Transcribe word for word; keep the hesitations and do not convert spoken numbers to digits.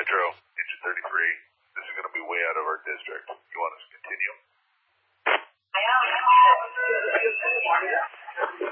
Metro, engine thirty-three. This is going to be way out of our district. You want us to continue?